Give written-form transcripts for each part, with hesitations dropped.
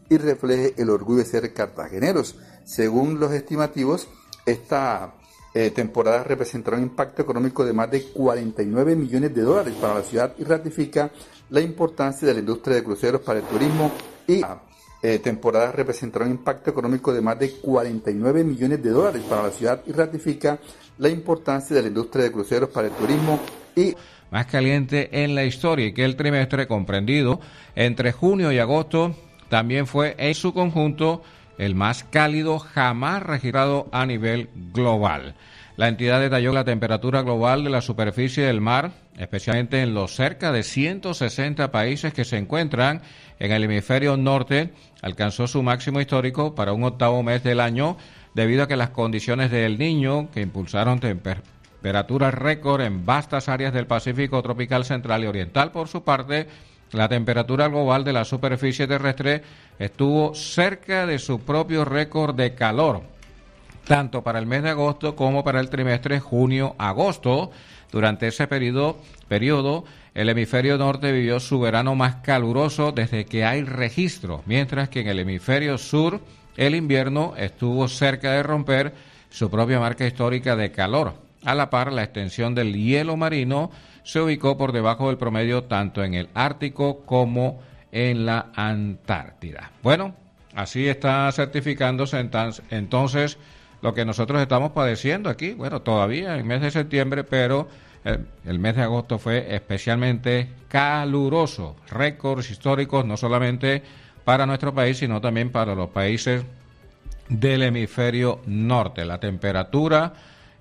y refleje el orgullo de ser cartageneros. Según los estimativos, esta temporada representará un impacto económico de más de 49 millones de dólares para la ciudad y ratifica la importancia de la industria de cruceros para el turismo y temporada representará un impacto económico de más de 49 millones de dólares para la ciudad y ratifica la importancia de la industria de cruceros para el turismo y más caliente en la historia, y que el trimestre comprendido entre junio y agosto también fue en su conjunto el más cálido jamás registrado a nivel global. La entidad detalló que la temperatura global de la superficie del mar, especialmente en los cerca de 160 países que se encuentran en el hemisferio norte, alcanzó su máximo histórico para un octavo mes del año, debido a que las condiciones del Niño, que impulsaron temperaturas récord en vastas áreas del Pacífico tropical central y oriental. Por su parte, la temperatura global de la superficie terrestre estuvo cerca de su propio récord de calor, tanto para el mes de agosto como para el trimestre junio-agosto. Durante ese periodo, el hemisferio norte vivió su verano más caluroso desde que hay registro, mientras que en el hemisferio sur el invierno estuvo cerca de romper su propia marca histórica de calor. A la par, la extensión del hielo marino se ubicó por debajo del promedio tanto en el Ártico como en la Antártida. Bueno, así está certificándose entonces lo que nosotros estamos padeciendo aquí. Bueno, todavía en el mes de septiembre, pero el mes de agosto fue especialmente caluroso. Récords históricos no solamente para nuestro país, sino también para los países del hemisferio norte. La temperatura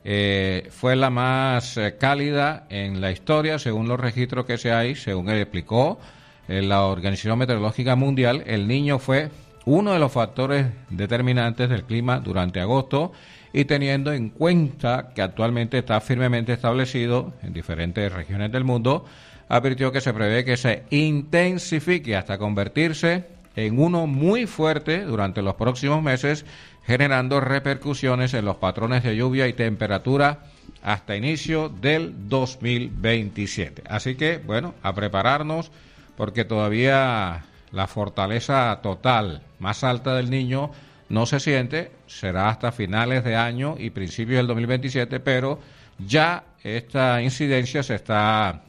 fue la más cálida en la historia, según los registros que se hay, según explicó la Organización Meteorológica Mundial. El Niño fue uno de los factores determinantes del clima durante agosto, y teniendo en cuenta que actualmente está firmemente establecido en diferentes regiones del mundo, advirtió que se prevé que se intensifique hasta convertirse en uno muy fuerte durante los próximos meses, generando repercusiones en los patrones de lluvia y temperatura hasta inicio del 2027. Así que, bueno, a prepararnos, porque todavía la fortaleza total más alta del Niño no se siente, será hasta finales de año y principios del 2027, pero ya esta incidencia se está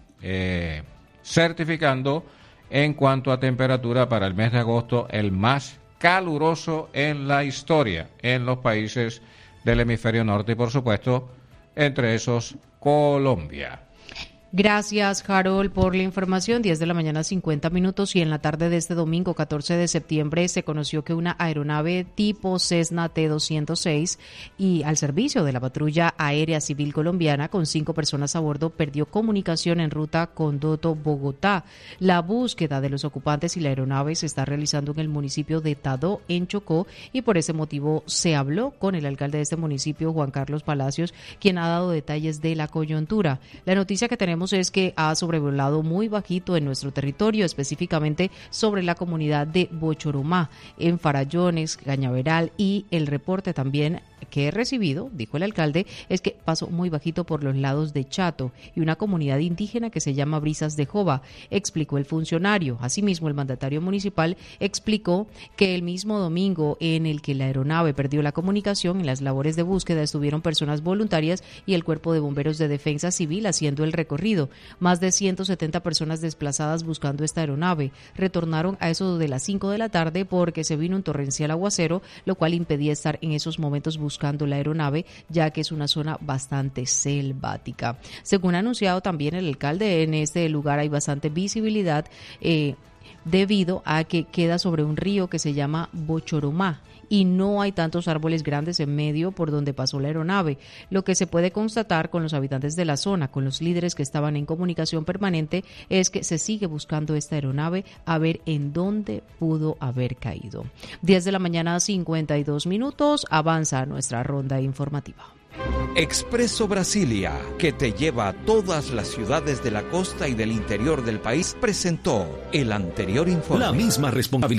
certificando en cuanto a temperatura para el mes de agosto, el más caluroso en la historia en los países del hemisferio norte y, por supuesto, entre esos Colombia. Gracias, Harold, por la información. 10 de la mañana, 50 minutos, y en la tarde de este domingo, 14 de septiembre, se conoció que una aeronave tipo Cessna T-206 y al servicio de la Patrulla Aérea Civil Colombiana, con 5 personas a bordo, perdió comunicación en ruta Condoto-Bogotá. La búsqueda de los ocupantes y la aeronave se está realizando en el municipio de Tadó, en Chocó, y por ese motivo se habló con el alcalde de este municipio, Juan Carlos Palacios, quien ha dado detalles de la coyuntura. La noticia que tenemos es que ha sobrevolado muy bajito en nuestro territorio, específicamente sobre la comunidad de Bochoromá, en Farallones, Cañaveral, y el reporte también que he recibido, dijo el alcalde, es que pasó muy bajito por los lados de Chato y una comunidad indígena que se llama Brisas de Jova, explicó el funcionario. Asimismo, el mandatario municipal explicó que el mismo domingo en el que la aeronave perdió la comunicación, en las labores de búsqueda estuvieron personas voluntarias y el Cuerpo de Bomberos de Defensa Civil haciendo el recorrido. Más de 170 personas desplazadas buscando esta aeronave retornaron a eso de las 5 de la tarde porque se vino un torrencial aguacero, lo cual impedía estar en esos momentos buscando la aeronave, ya que es una zona bastante selvática. Según ha anunciado también el alcalde, en este lugar hay bastante visibilidad debido a que queda sobre un río que se llama Bochoromá y no hay tantos árboles grandes en medio por donde pasó la aeronave. Lo que se puede constatar con los habitantes de la zona, con los líderes que estaban en comunicación permanente, es que se sigue buscando esta aeronave a ver en dónde pudo haber caído. 10 de la mañana, 52 minutos, avanza nuestra ronda informativa. Expreso Brasilia, que te lleva a todas las ciudades de la costa y del interior del país, presentó el anterior informe. La misma responsabilidad